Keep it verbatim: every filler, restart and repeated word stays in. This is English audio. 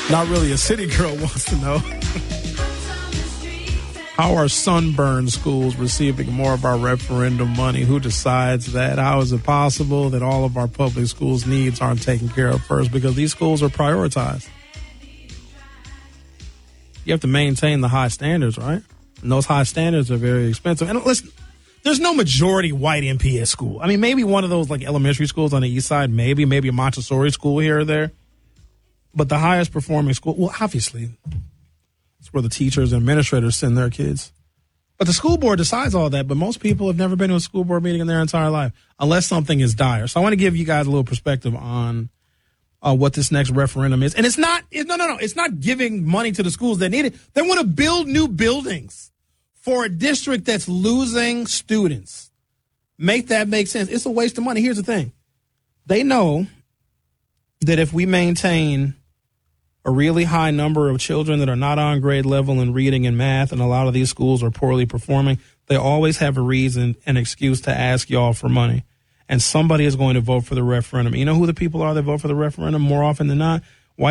Not really a city girl wants to know. How are sunburned schools receiving more of our referendum money? Who decides that? How is it possible that all of our public schools' needs aren't taken care of first? Because these schools are prioritized. You have to maintain the high standards, right? And those high standards are very expensive. And listen, there's no majority white M P S school. I mean, maybe one of those like elementary schools on the east side, maybe, maybe a Montessori school here or there. But the highest performing school, well, obviously, it's where the teachers and administrators send their kids. But the school board decides all that. But most people have never been to a school board meeting in their entire life, unless something is dire. So I want to give you guys a little perspective on uh, what this next referendum is. And it's not, it, no, no, no. It's not giving money to the schools that need it. They want to build new buildings for a district that's losing students. Make that make sense. It's a waste of money. Here's the thing. They know that if we maintain a really high number of children that are not on grade level in reading and math, and a lot of these schools are poorly performing, they always have a reason, an excuse to ask y'all for money. And somebody is going to vote for the referendum. You know who the people are that vote for the referendum more often than not?